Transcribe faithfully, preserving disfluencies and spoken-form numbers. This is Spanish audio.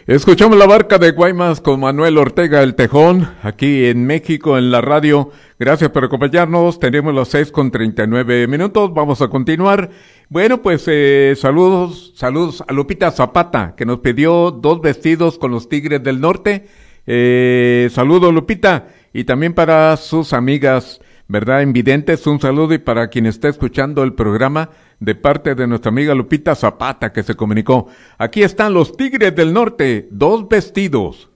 Escuchamos La Barca de Guaymas con Manuel Ortega el Tejón, aquí en México en la radio. Gracias por acompañarnos, tenemos las seis con treinta y nueve minutos, vamos a continuar. Bueno, pues eh, saludos, saludos a Lupita Zapata, que nos pidió dos vestidos con los Tigres del Norte. Eh, saludos Lupita, y también para sus amigas, ¿verdad? Invidentes, un saludo, y para quien esté escuchando el programa, de parte de nuestra amiga Lupita Zapata, que se comunicó. Aquí están los Tigres del Norte, dos vestidos.